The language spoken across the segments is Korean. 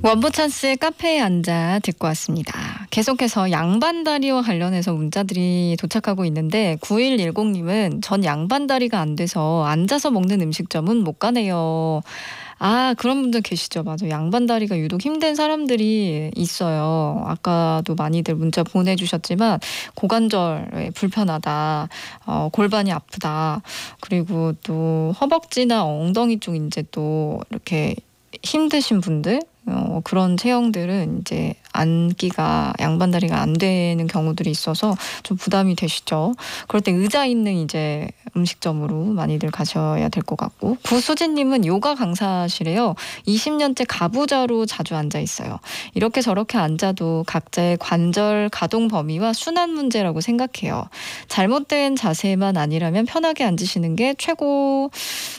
원포찬스의 카페에 앉아 듣고 왔습니다. 계속해서 양반다리와 관련해서 문자들이 도착하고 있는데 9110님은 전 양반다리가 안 돼서 앉아서 먹는 음식점은 못 가네요. 아, 그런 분들 계시죠. 맞아. 양반다리가 유독 힘든 사람들이 있어요. 아까도 많이들 문자 보내주셨지만 고관절에 불편하다, 골반이 아프다, 그리고 또 허벅지나 엉덩이 쪽 이제 또 이렇게 힘드신 분들, 그런 체형들은 이제 앉기가 양반다리가 안 되는 경우들이 있어서 좀 부담이 되시죠. 그럴 때 의자 있는 이제 음식점으로 많이들 가셔야 될 것 같고, 구수진님은 요가 강사시래요. 20년째 가부좌로 자주 앉아 있어요. 이렇게 저렇게 앉아도 각자의 관절 가동 범위와 순환 문제라고 생각해요. 잘못된 자세만 아니라면 편하게 앉으시는 게 최고.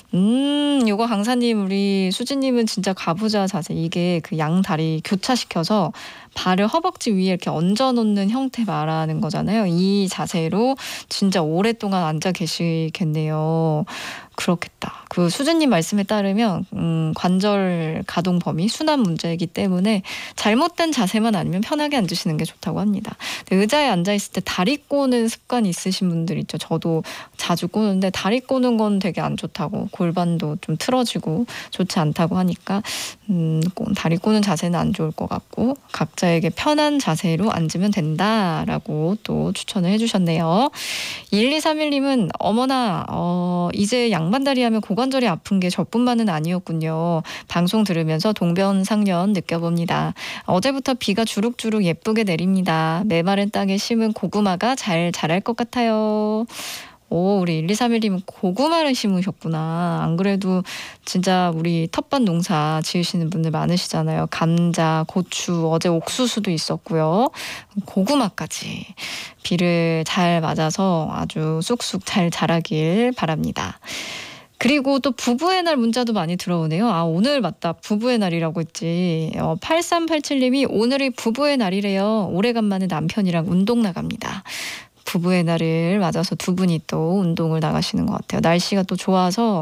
요가 강사님, 우리 수진님은 진짜 가부좌 자세, 이게 그 양다리 교차시켜서 발을 허벅지 위에 이렇게 얹어놓는 형태 말하는 거잖아요. 이 자세로 진짜 오랫동안 앉아 계시겠네요. 그렇겠다. 그 수진님 말씀에 따르면 관절 가동 범위, 순환 문제이기 때문에 잘못된 자세만 아니면 편하게 앉으시는 게 좋다고 합니다. 근데 의자에 앉아있을 때 다리 꼬는 습관이 있으신 분들 있죠. 저도 자주 꼬는데 다리 꼬는 건 되게 안 좋다고, 골반도 좀 틀어지고 좋지 않다고 하니까 다리 꼬는 자세는 안 좋을 것 같고 각자에게 편한 자세로 앉으면 된다라고 또 추천을 해주셨네요. 1231님은 어머나 이제 양반다리 하면 고관절이 아픈 게 저뿐만은 아니었군요. 방송 들으면서 동병상련 느껴봅니다. 어제부터 비가 주룩주룩 예쁘게 내립니다. 메마른 땅에 심은 고구마가 잘 자랄 것 같아요. 오, 우리 1231님은 고구마를 심으셨구나. 안 그래도 진짜 우리 텃밭 농사 지으시는 분들 많으시잖아요. 감자, 고추, 어제 옥수수도 있었고요. 고구마까지 비를 잘 맞아서 아주 쑥쑥 잘 자라길 바랍니다. 그리고 또 부부의 날 문자도 많이 들어오네요. 아, 오늘 맞다. 부부의 날이라고 했지. 8387님이 오늘이 부부의 날이래요. 오래간만에 남편이랑 운동 나갑니다. 부부의 날을 맞아서 두 분이 또 운동을 나가시는 것 같아요. 날씨가 또 좋아서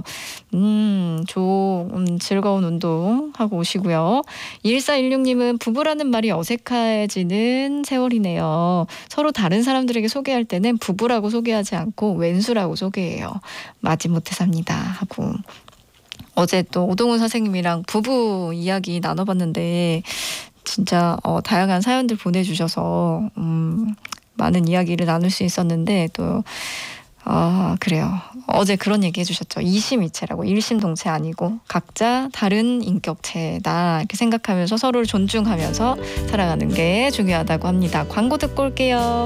즐거운 운동 하고 오시고요. 1416님은 부부라는 말이 어색해지는 세월이네요. 서로 다른 사람들에게 소개할 때는 부부라고 소개하지 않고 왼수라고 소개해요. 마지못해 삽니다 하고. 어제 또 오동훈 선생님이랑 부부 이야기 나눠봤는데 진짜 다양한 사연들 보내주셔서 많은 이야기를 나눌 수 있었는데 또 그래요. 어제 그런 얘기 해주셨죠. 이심이체라고. 일심동체 아니고 각자 다른 인격체다 이렇게 생각하면서 서로를 존중하면서 살아가는 게 중요하다고 합니다. 광고 듣고 올게요.